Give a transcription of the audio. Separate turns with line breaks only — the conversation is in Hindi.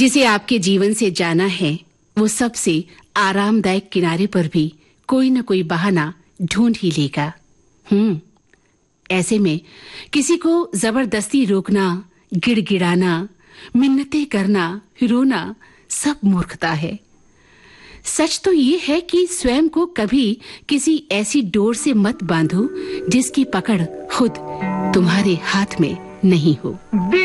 जिसे आपके जीवन से जाना है वो सबसे आरामदायक किनारे पर भी कोई न कोई बहाना ढूंढ ही लेगा। ऐसे में किसी को जबरदस्ती रोकना, गिड़गिड़ाना, मिन्नतें करना, रोना सब मूर्खता है। सच तो ये है कि स्वयं को कभी किसी ऐसी डोर से मत बांधो जिसकी पकड़ खुद तुम्हारे हाथ में नहीं हो।